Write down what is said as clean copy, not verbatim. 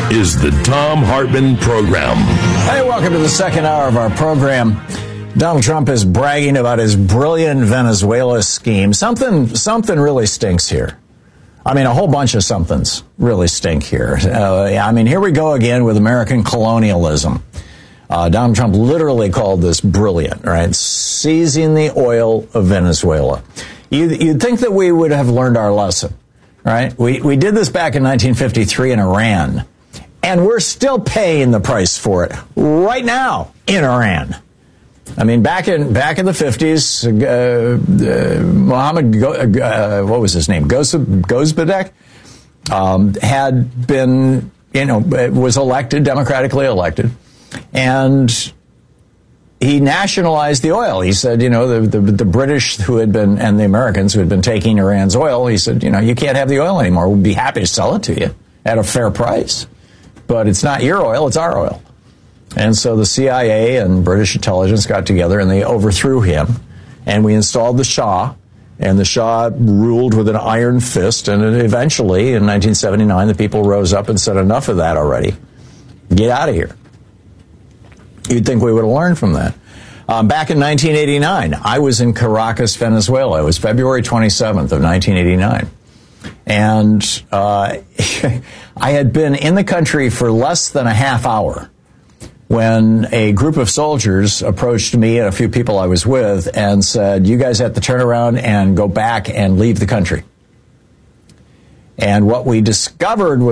is the Thom Hartmann Program. Hey, welcome to the second hour of our program. Donald Trump is bragging about his brilliant Venezuela scheme. Something really stinks here. I mean, a whole bunch of somethings really stink here. Here we go again with American colonialism. Donald Trump literally called this brilliant, right? Seizing the oil of Venezuela. You'd think that we would have learned our lesson, right? We did this back in 1953 in Iran, and we're still paying the price for it right now in Iran. I mean, back in the 50s, Mohammed, what was his name? Gozbadek, had been, was elected, democratically elected, and he nationalized the oil. He said, the British who had been, and the Americans who had been taking Iran's oil, he said, you can't have the oil anymore. We'd be happy to sell it to you at a fair price. But it's not your oil, it's our oil. And so the CIA and British intelligence got together and they overthrew him. And we installed the Shah. And the Shah ruled with an iron fist. And eventually, in 1979, the people rose up and said, enough of that already. Get out of here. You'd think we would have learned from that. Back in 1989, I was in Caracas, Venezuela. It was February 27th of 1989. And I had been in the country for less than a half hour when a group of soldiers approached me and a few people I was with and said, you guys have to turn around and go back and leave the country. And what we discovered was